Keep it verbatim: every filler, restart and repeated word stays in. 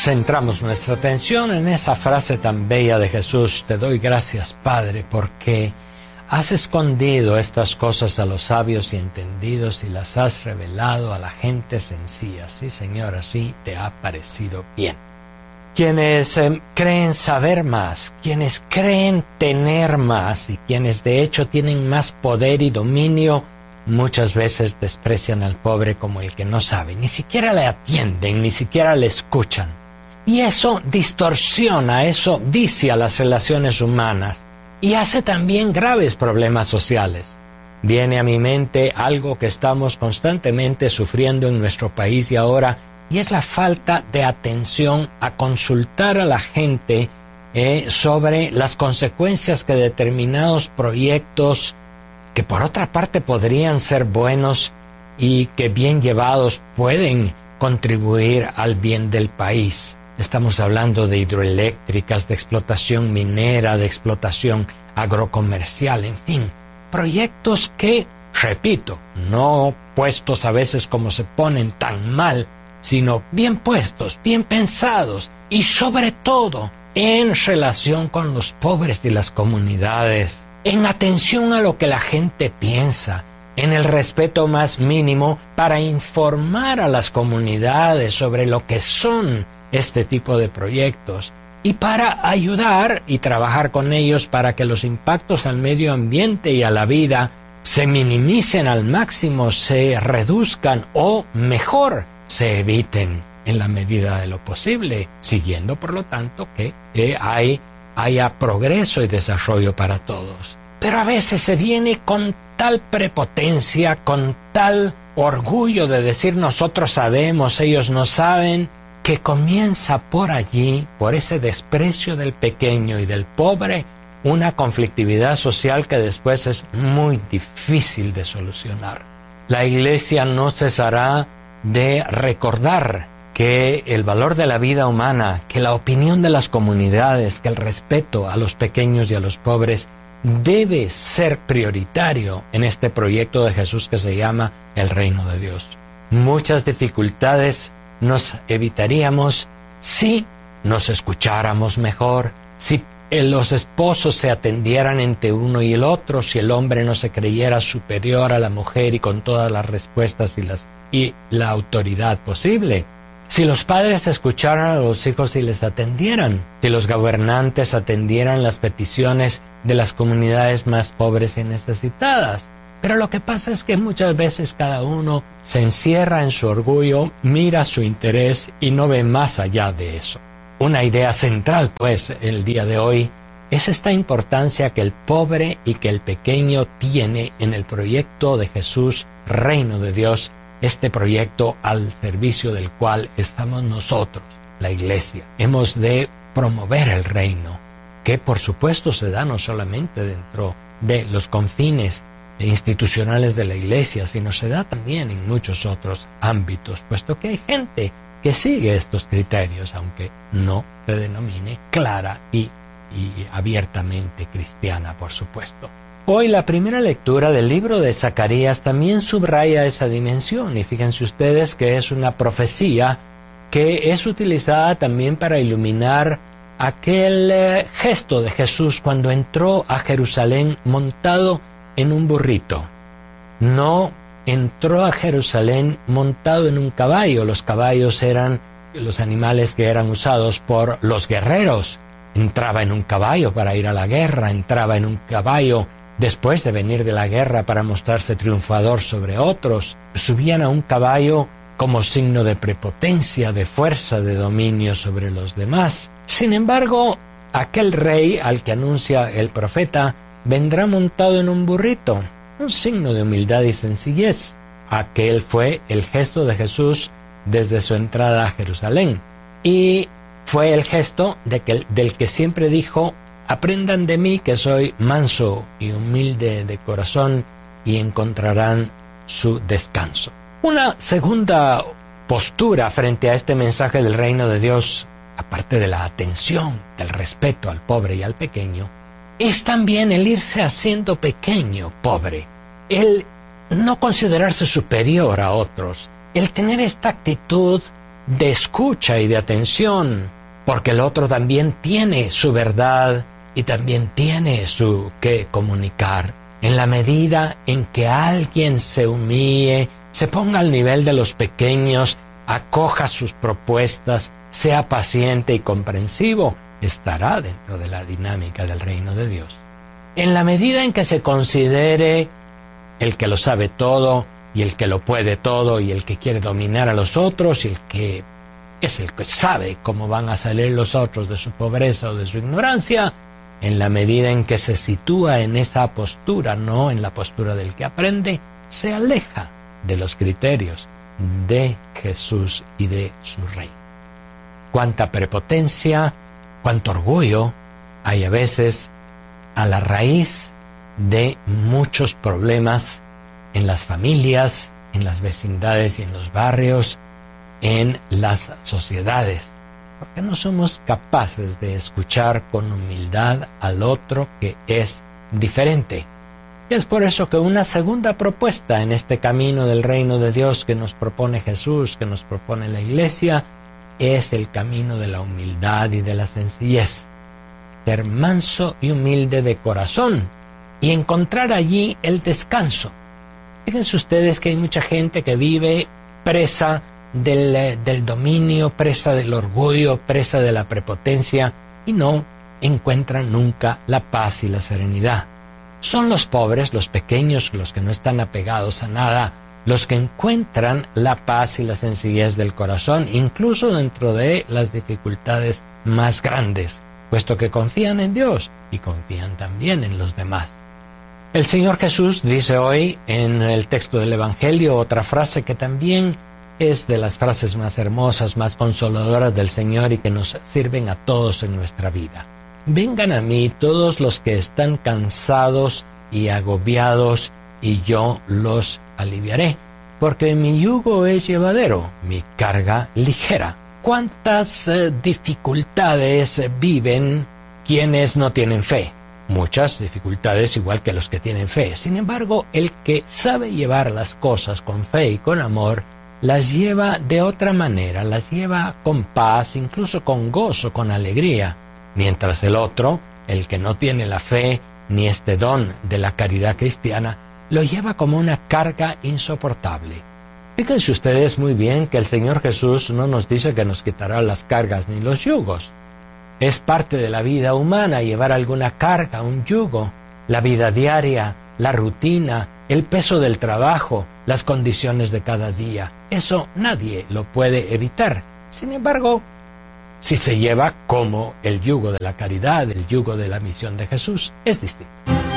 centramos nuestra atención en esa frase tan bella de Jesús: te doy gracias, Padre, porque has escondido estas cosas a los sabios y entendidos y las has revelado a la gente sencilla. Sí, Señor, así te ha parecido bien. Quienes eh, creen saber más, quienes creen tener más y quienes de hecho tienen más poder y dominio, muchas veces desprecian al pobre como el que no sabe. Ni siquiera le atienden, ni siquiera le escuchan. Y eso distorsiona, eso vicia las relaciones humanas y hace también graves problemas sociales. Viene a mi mente algo que estamos constantemente sufriendo en nuestro país y ahora, y es la falta de atención a consultar a la gente eh, sobre las consecuencias que determinados proyectos, que por otra parte podrían ser buenos y que bien llevados pueden contribuir al bien del país. Estamos hablando de hidroeléctricas, de explotación minera, de explotación agrocomercial, en fin, proyectos que, repito, no puestos a veces como se ponen tan mal, sino bien puestos, bien pensados y sobre todo en relación con los pobres de las comunidades, en atención a lo que la gente piensa, en el respeto más mínimo para informar a las comunidades sobre lo que son este tipo de proyectos y para ayudar y trabajar con ellos para que los impactos al medio ambiente y a la vida se minimicen al máximo, se reduzcan o mejor, se eviten en la medida de lo posible, siguiendo por lo tanto que eh, hay, haya progreso y desarrollo para todos. Pero a veces se viene con tal prepotencia, con tal orgullo de decir nosotros sabemos, ellos no saben, que comienza por allí, por ese desprecio del pequeño y del pobre, una conflictividad social que después es muy difícil de solucionar. La Iglesia no cesará de recordar que el valor de la vida humana, que la opinión de las comunidades, que el respeto a los pequeños y a los pobres debe ser prioritario en este proyecto de Jesús que se llama el Reino de Dios. Muchas dificultades nos evitaríamos si nos escucháramos mejor, si los esposos se atendieran entre uno y el otro, si el hombre no se creyera superior a la mujer y con todas las respuestas y las y la autoridad posible, si los padres escucharan a los hijos y les atendieran, si los gobernantes atendieran las peticiones de las comunidades más pobres y necesitadas. Pero lo que pasa es que muchas veces cada uno se encierra en su orgullo, mira su interés y no ve más allá de eso. Una idea central, pues, el día de hoy es esta importancia que el pobre y que el pequeño tiene en el proyecto de Jesús, Reino de Dios, este proyecto al servicio del cual estamos nosotros, la Iglesia. Hemos de promover el reino, que por supuesto se da no solamente dentro de los confines institucionales de la Iglesia, sino se da también en muchos otros ámbitos, puesto que hay gente que sigue estos criterios, aunque no se denomine clara y, y abiertamente cristiana, por supuesto. Hoy la primera lectura del libro de Zacarías también subraya esa dimensión, y fíjense ustedes que es una profecía que es utilizada también para iluminar aquel eh, gesto de Jesús cuando entró a Jerusalén montado en un burrito. No entró a Jerusalén montado en un caballo. Los caballos eran los animales que eran usados por los guerreros. Entraba en un caballo para ir a la guerra, entraba en un caballo después de venir de la guerra para mostrarse triunfador sobre otros. Subían a un caballo como signo de prepotencia, de fuerza, de dominio sobre los demás. Sin embargo, aquel rey al que anuncia el profeta vendrá montado en un burrito, un signo de humildad y sencillez. Aquel fue el gesto de Jesús desde su entrada a Jerusalén. Y fue el gesto de que, del que siempre dijo: aprendan de mí que soy manso y humilde de corazón y encontrarán su descanso. Una segunda postura frente a este mensaje del reino de Dios, aparte de la atención, del respeto al pobre y al pequeño, es también el irse haciendo pequeño, pobre, el no considerarse superior a otros, el tener esta actitud de escucha y de atención, porque el otro también tiene su verdad y también tiene su que comunicar. En la medida en que alguien se humille, se ponga al nivel de los pequeños, acoja sus propuestas, sea paciente y comprensivo, estará dentro de la dinámica del reino de Dios. En la medida en que se considere el que lo sabe todo y el que lo puede todo y el que quiere dominar a los otros y el que es el que sabe cómo van a salir los otros de su pobreza o de su ignorancia, en la medida en que se sitúa en esa postura, no en la postura del que aprende, se aleja de los criterios de Jesús y de su reino. Cuánta prepotencia, cuánto orgullo hay a veces a la raíz de muchos problemas en las familias, en las vecindades y en los barrios, en las sociedades, porque no somos capaces de escuchar con humildad al otro que es diferente. Y es por eso que una segunda propuesta en este camino del reino de Dios que nos propone Jesús, que nos propone la Iglesia, es el camino de la humildad y de la sencillez. Ser manso y humilde de corazón y encontrar allí el descanso. Fíjense ustedes que hay mucha gente que vive presa del, del dominio, presa del orgullo, presa de la prepotencia y no encuentran nunca la paz y la serenidad. Son los pobres, los pequeños, los que no están apegados a nada, los que encuentran la paz y la sencillez del corazón, incluso dentro de las dificultades más grandes, puesto que confían en Dios y confían también en los demás. El Señor Jesús dice hoy en el texto del Evangelio otra frase que también es de las frases más hermosas, más consoladoras del Señor y que nos sirven a todos en nuestra vida. Vengan a mí todos los que están cansados y agobiados, y yo los aliviaré, porque mi yugo es llevadero, mi carga ligera. ¿Cuántas eh, dificultades viven quienes no tienen fe? Muchas dificultades igual que los que tienen fe. Sin embargo, el que sabe llevar las cosas con fe y con amor, las lleva de otra manera, las lleva con paz, incluso con gozo, con alegría. Mientras el otro, el que no tiene la fe ni este don de la caridad cristiana, lo lleva como una carga insoportable. Fíjense ustedes muy bien que el Señor Jesús no nos dice que nos quitará las cargas ni los yugos. Es parte de la vida humana llevar alguna carga, un yugo, la vida diaria, la rutina, el peso del trabajo, las condiciones de cada día. Eso nadie lo puede evitar. Sin embargo, si se lleva como el yugo de la caridad, el yugo de la misión de Jesús, es distinto.